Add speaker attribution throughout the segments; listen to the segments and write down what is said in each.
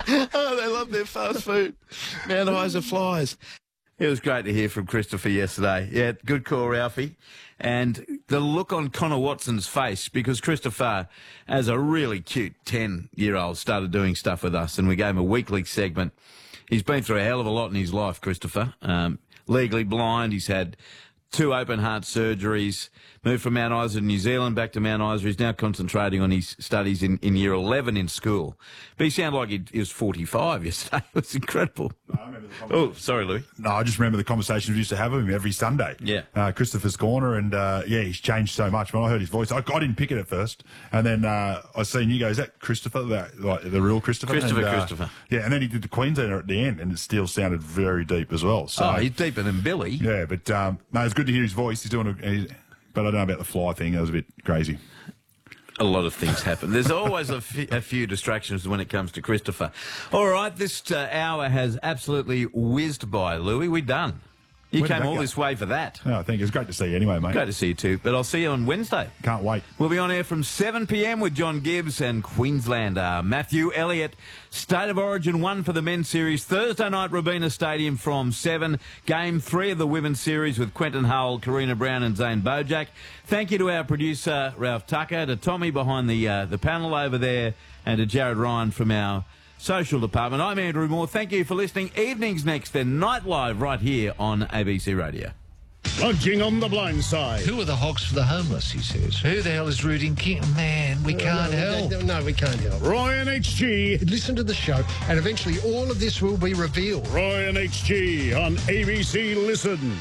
Speaker 1: Oh, they love their fast food. Mount Isa flies. It was great to hear from Christopher yesterday. Yeah, good call, Ralphie. And the look on Connor Watson's face, because Christopher, as a really cute 10-year-old, started doing stuff with us, and we gave him a weekly segment. He's been through a hell of a lot in his life, Christopher. Legally blind. He's had 2 open-heart surgeries, moved from Mount Isa to New Zealand, back to Mount Isa. He's now concentrating on his studies in year 11 in school. But he sounded like he was 45 yesterday. It was incredible.
Speaker 2: No, I remember the
Speaker 1: Oh, sorry, Louis.
Speaker 2: No, I just remember the conversations we used to have with him every Sunday.
Speaker 1: Yeah.
Speaker 2: Christopher's Corner, and he's changed so much. When I heard his voice, I didn't pick it at first, and then I seen you go, is that Christopher, the real Christopher?
Speaker 1: Christopher.
Speaker 2: Yeah, and then he did the Queenslander at the end, and it still sounded very deep as well. So,
Speaker 1: he's deeper than Billy.
Speaker 2: Yeah, but no, it's good to hear his voice. He's doing but I don't know about the fly thing. That was a bit crazy.
Speaker 1: A lot of things happen. There's always a few distractions when it comes to Christopher. All right, this hour has absolutely whizzed by, Louis. We're done. You came all this way for that.
Speaker 2: Oh, thank you. It's great to see you anyway, mate.
Speaker 1: Great to see you too. But I'll see you on Wednesday.
Speaker 2: Can't wait.
Speaker 1: We'll be on air from 7 p.m. with John Gibbs and Queenslander Matthew Elliott. State of Origin 1 for the men's series. Thursday night, Robina Stadium from 7. Game 3 of the women's series with Quentin Hull, Karina Brown and Zane Bojack. Thank you to our producer, Ralph Tucker, to Tommy behind the panel over there, and to Jared Ryan from our social department. I'm Andrew Moore. Thank you for listening. Evenings next, then Night Live right here on ABC Radio.
Speaker 3: Lodging on the blind side.
Speaker 4: Who are the hogs for the homeless, he says. Who the hell is rooting King? Man, we can't help.
Speaker 3: No, we can't help. Roy and HG.
Speaker 4: Listen to the show, and eventually all of this will be revealed.
Speaker 3: Roy and HG on ABC Listen.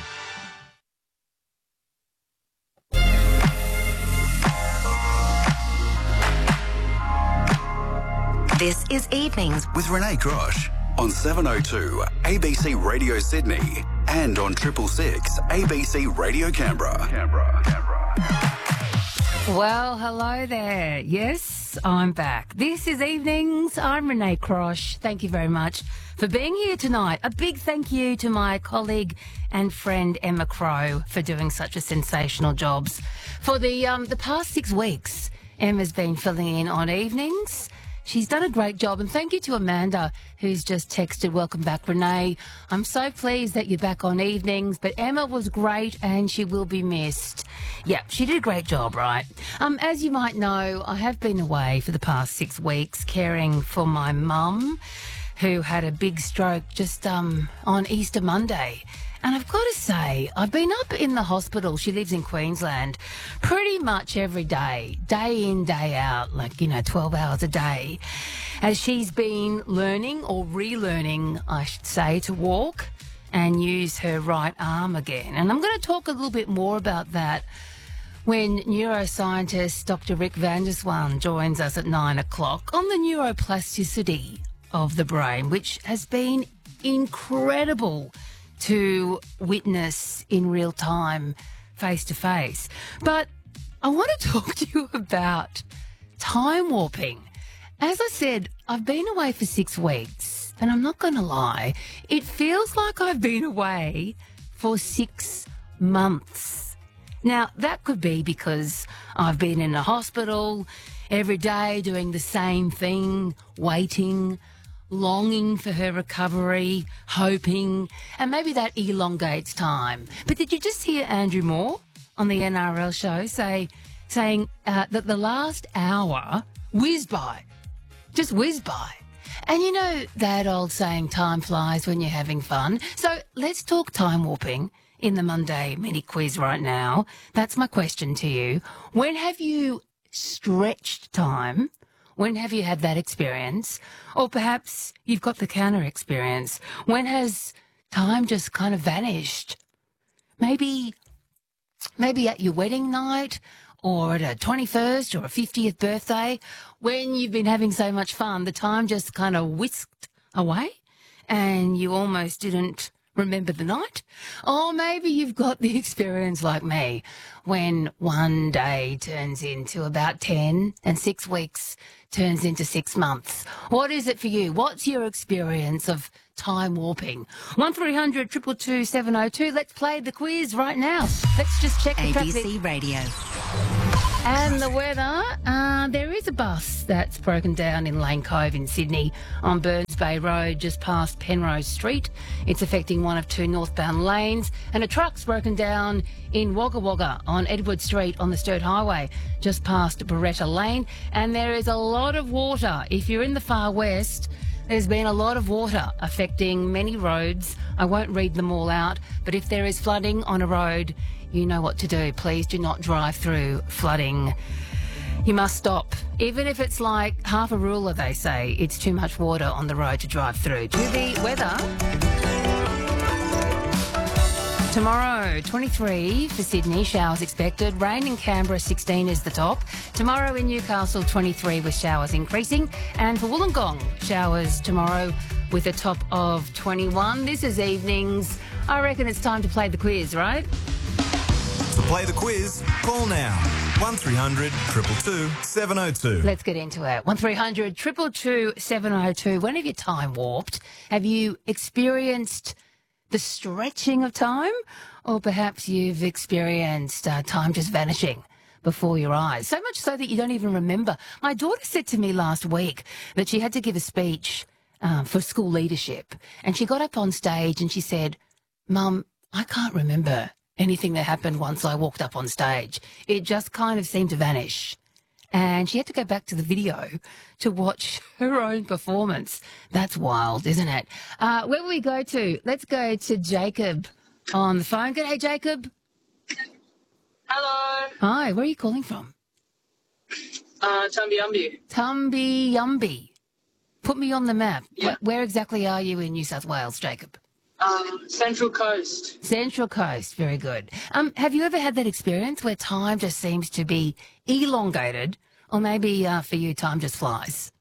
Speaker 5: This is Evenings
Speaker 6: with Renee Grosh on 702 ABC Radio Sydney and on 666 ABC Radio Canberra.
Speaker 7: Well, hello there. Yes, I'm back. This is Evenings. I'm Renee Grosh. Thank you very much for being here tonight. A big thank you to my colleague and friend Emma Crow for doing such a sensational job. For the past 6 weeks, Emma's been filling in on Evenings. She's done a great job, and thank you to Amanda, who's just texted, welcome back, Renee. I'm so pleased that you're back on Evenings, but Emma was great and she will be missed. Yeah, she did a great job, right? As you might know, I have been away for the past 6 weeks caring for my mum, who had a big stroke just on Easter Monday. And I've got to say, I've been up in the hospital, she lives in Queensland, pretty much every day in, day out, 12 hours a day, as she's been learning or relearning, I should say, to walk and use her right arm again. And I'm going to talk a little bit more about that when neuroscientist Dr. Rick van der Zwaan joins us at 9 o'clock on the neuroplasticity of the brain, which has been incredible to witness in real time, face to face. But I want to talk to you about time warping. As I said, I've been away for 6 weeks, and I'm not going to lie, it feels like I've been away for 6 months. Now, that could be because I've been in a hospital every day doing the same thing, waiting, longing for her recovery, hoping, and maybe that elongates time. But did you just hear Andrew Moore on the NRL show saying that the last hour whizzed by, just whizzed by? And you know that old saying, time flies when you're having fun. So let's talk time warping in the Monday mini quiz right now. That's my question to you. When have you stretched time? When have you had that experience? Or perhaps you've got the counter experience. When has time just kind of vanished? Maybe at your wedding night, or at a 21st or a 50th birthday, when you've been having so much fun, the time just kind of whisked away and you almost didn't remember the night. Or maybe you've got the experience like me, when one day turns into about 10 and 6 weeks turns into 6 months. What is it for you? What's your experience of time warping? 1300 222 702. Let's play the quiz right now. Let's just check the traffic.
Speaker 5: ABC Radio.
Speaker 7: And the weather, there is a bus that's broken down in Lane Cove in Sydney on Burns Bay Road just past Penrose Street. It's affecting one of two northbound lanes, and a truck's broken down in Wagga Wagga on Edward Street on the Sturt Highway just past Beretta Lane. And there is a lot of water. If you're in the far west, there's been a lot of water affecting many roads. I won't read them all out, but if there is flooding on a road, you know what to do. Please do not drive through flooding. You must stop. Even if it's like half a ruler, they say, it's too much water on the road to drive through. To the weather. Tomorrow, 23 for Sydney, showers expected. Rain in Canberra, 16 is the top. Tomorrow in Newcastle, 23 with showers increasing. And for Wollongong, showers tomorrow with a top of 21. This is evenings. I reckon it's time to play the quiz, right?
Speaker 8: To play the quiz, call now. 1300 222 702.
Speaker 7: Let's get into it. 1300 222 702. When have you time warped? Have you experienced the stretching of time? Or perhaps you've experienced time just vanishing before your eyes. So much so that you don't even remember. My daughter said to me last week that she had to give a speech for school leadership. And she got up on stage and she said, "Mum, I can't remember anything that happened once I walked up on stage. It just kind of seemed to vanish." And she had to go back to the video to watch her own performance. That's wild, isn't it? Where will we go to? Let's go to Jacob on the phone. G'day, Jacob.
Speaker 9: Hello.
Speaker 7: Hi, where are you calling from?
Speaker 9: Tumby-umby.
Speaker 7: Tumby-umby. Put me on the map.
Speaker 9: Yeah.
Speaker 7: Where exactly are you in New South Wales, Jacob?
Speaker 9: Central Coast.
Speaker 7: Central Coast, very good. Have you ever had that experience where time just seems to be elongated, or maybe for you time just flies?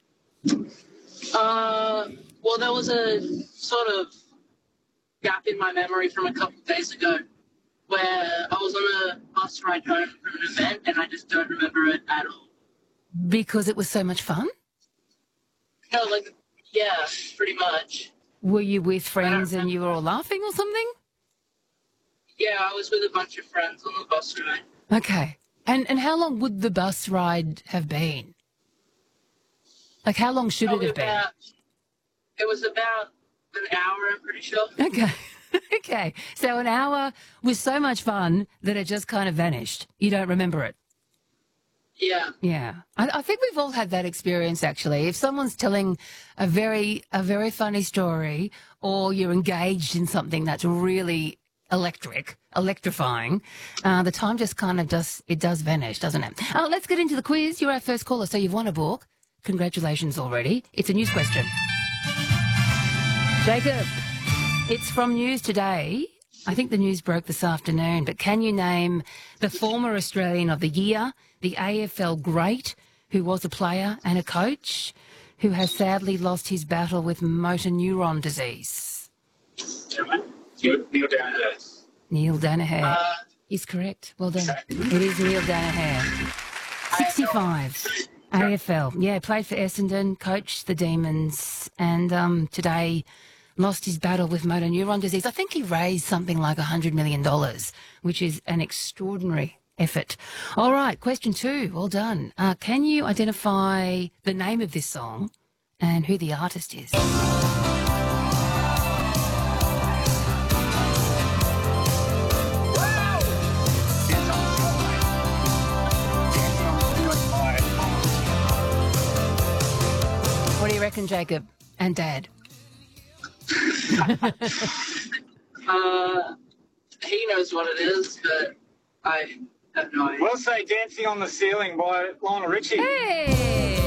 Speaker 9: Well, there was a sort of gap in my memory from a couple of days ago where I was on a bus ride home from an event and I just don't remember it at all.
Speaker 7: Because it was so much fun?
Speaker 9: No, yeah, pretty much.
Speaker 7: Were you with friends and you were all laughing or something?
Speaker 9: Yeah, I was with a bunch of friends on the bus ride.
Speaker 7: Okay. And how long would the bus ride have been? Like, how long should it have been?
Speaker 9: It was about an hour, I'm pretty sure.
Speaker 7: Okay. Okay. So an hour was so much fun that it just kind of vanished. You don't remember it?
Speaker 9: Yeah.
Speaker 7: Yeah. I think we've all had that experience, actually. If someone's telling a very funny story, or you're engaged in something that's really electrifying, the time just kind of does vanish, doesn't it? Let's get into the quiz. You're our first caller, so you've won a book. Congratulations already. It's a news question. Jacob, it's from News Today. I think the news broke this afternoon, but can you name the former Australian of the Year, the AFL great, who was a player and a coach, who has sadly lost his battle with motor neuron disease?
Speaker 9: Neil Danaher.
Speaker 7: Neil Danaher is correct. Well done. It is Neil Danaher. 65. AFL. Yeah, played for Essendon, coached the Demons, and today lost his battle with motor neuron disease. I think he raised something like $100 million, which is an extraordinary effort. All right, question 2. Well done. Can you identify the name of this song and who the artist is? What do you reckon, Jacob and Dad?
Speaker 9: He knows what it is, but I have no idea.
Speaker 10: We'll say Dancing on the Ceiling by Lionel Richie.
Speaker 7: Hey!